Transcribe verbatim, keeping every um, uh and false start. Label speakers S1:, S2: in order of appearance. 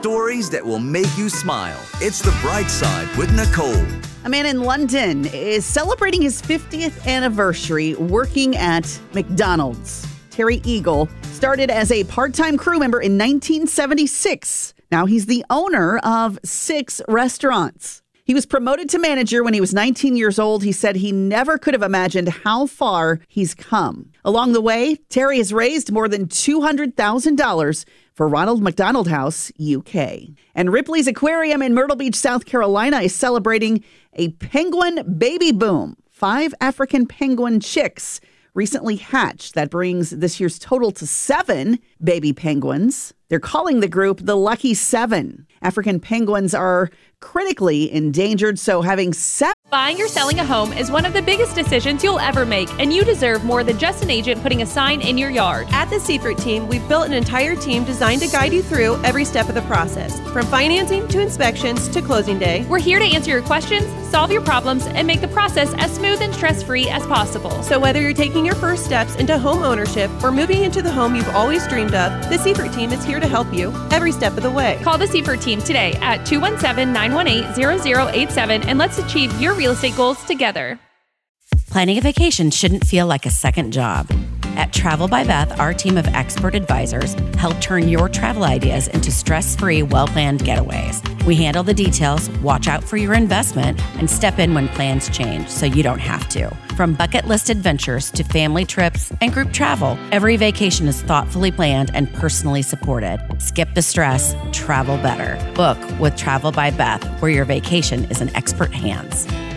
S1: stories that will make you smile. It's The Bright Side with Nicole.
S2: A man in London is celebrating his fiftieth anniversary working at McDonald's. Terry Eagle started as a part-time crew member in nineteen seventy-six. Now he's the owner of six restaurants. He was promoted to manager when he was nineteen years old. He said he never could have imagined how far he's come. Along the way, Terry has raised more than two hundred thousand dollars for Ronald McDonald House, U K. And Ripley's Aquarium in Myrtle Beach, South Carolina is celebrating a penguin baby boom. Five African penguin chicks recently hatched. That brings this year's total to seven baby penguins. They're calling the group the Lucky Seven. African penguins are critically endangered, so having seven...
S3: Buying or selling a home is one of the biggest decisions you'll ever make, and you deserve more than just an agent putting a sign in your yard.
S4: At the Seifert team, we've built an entire team designed to guide you through every step of the process, from financing to inspections to closing day.
S3: We're here to answer your questions, solve your problems, and make the process as smooth and stress-free as possible.
S4: So whether you're taking your first steps into home ownership or moving into the home you've always dreamed of, the Seifert team is here to help you every step of the way.
S3: Call the Seifert team today at two one seven, nine one eight, zero zero eight seven and let's achieve your real estate goals together.
S5: Planning a vacation shouldn't feel like a second job. At Travel by Beth, our team of expert advisors help turn your travel ideas into stress-free, well-planned getaways. We handle the details, watch out for your investment, and step in when plans change so you don't have to. From bucket list adventures to family trips and group travel, every vacation is thoughtfully planned and personally supported. Skip the stress, travel better. Book with Travel by Beth, where your vacation is in expert hands.